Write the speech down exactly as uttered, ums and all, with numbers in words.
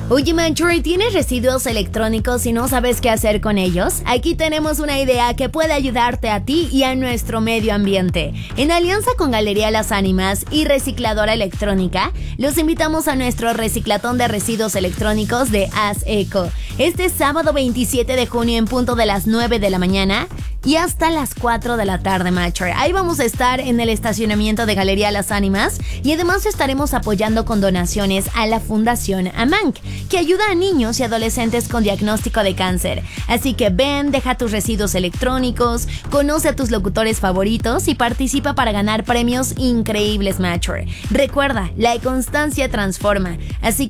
Oye, Manchoy, ¿tienes residuos electrónicos y no sabes qué hacer con ellos? Aquí tenemos una idea que puede ayudarte a ti y a nuestro medio ambiente. En alianza con Galería Las Ánimas y Recicladora Electrónica, los invitamos a nuestro reciclatón de residuos electrónicos de Haz Eco. Este sábado veintisiete de junio en punto de las nueve de la mañana y hasta las cuatro de la tarde, Manchoy. Ahí vamos a estar en el estacionamiento de Galería Las Ánimas y además estaremos apoyando con donaciones a la Fundación Amanc, que ayuda a niños y adolescentes con diagnóstico de cáncer. Así que ven, deja tus residuos electrónicos, conoce a tus locutores favoritos y participa para ganar premios increíbles, Manchoy. Recuerda, la constancia transforma. Así